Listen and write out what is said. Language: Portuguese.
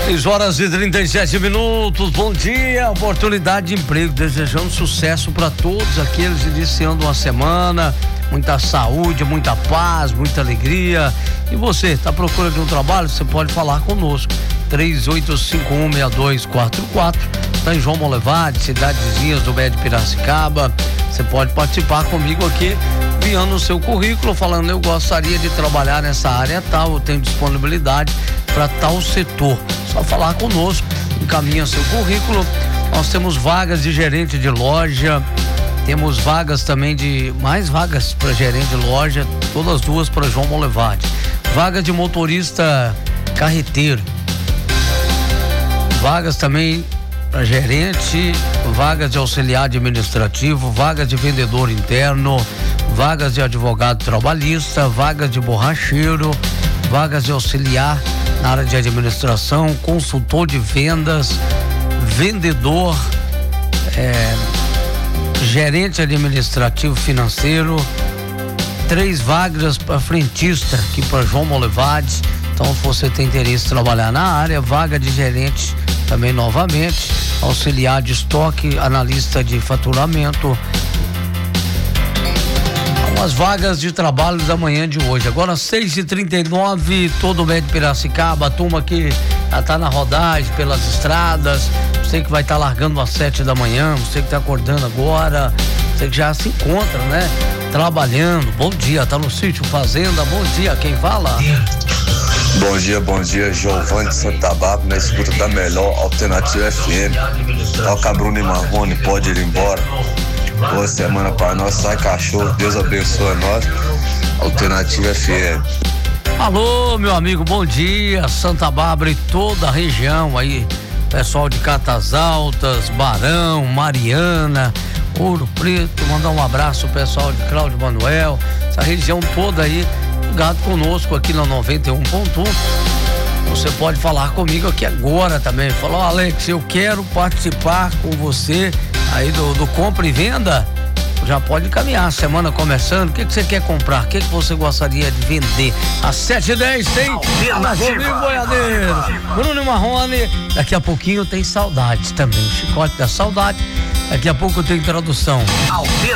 6h37. Bom dia, oportunidade de emprego. Desejando sucesso para todos aqueles iniciando uma semana. Muita saúde, muita paz, muita alegria. E você, está à procura de um trabalho? Você pode falar conosco. 38516244. Está em João Molevade, cidades vizinhas do Médio Piracicaba. Você pode participar comigo aqui, enviando o seu currículo, falando: eu gostaria de trabalhar nessa área tal, eu tenho disponibilidade para tal setor. Só falar conosco, encaminha seu currículo. Nós temos vagas de gerente de loja, temos vagas também mais vagas para gerente de loja, todas duas para João Molevade. Vaga de motorista carreteiro, vagas também para gerente, vagas de auxiliar administrativo, vagas de vendedor interno, vagas de advogado trabalhista, vagas de borracheiro, vagas de auxiliar na área de administração, consultor de vendas, vendedor, gerente administrativo financeiro, 3 vagas para frentista aqui para João Molevade. Então, se você tem interesse em trabalhar na área, vaga de gerente também novamente, auxiliar de estoque, analista de faturamento. As vagas de trabalho da manhã de hoje. Agora 6h39, todo o Médio Piracicaba, a turma que já tá na rodagem pelas estradas, você que vai estar largando às 7 da manhã, você que tá acordando agora, você que já se encontra, né? Trabalhando, bom dia, tá no sítio, fazenda, bom dia, quem fala? Bom dia, Giovanni de Santa Bárbara, na escuta da melhor Alternativa FM. Toca Bruno e Marrone, pode ir embora. Boa semana para nós, sai cachorro, Deus abençoe nós. Alternativa FM. Alô, meu amigo, bom dia, Santa Bárbara e toda a região aí, pessoal de Catas Altas, Barão, Mariana, Ouro Preto, mandar um abraço ao pessoal de Cláudio Manuel, essa região toda aí, ligado conosco aqui na 91.1. Você pode falar comigo aqui agora também. Falou: Alex, eu quero participar com você aí do compra e venda. Já pode encaminhar, semana começando. O que você quer comprar? O que você gostaria de vender? Às 7h10 tem Alternativa Boiadeiro, Bruno Marrone. Daqui a pouquinho tem Saudade também, o Chicote da Saudade. Daqui a pouco tem tradução.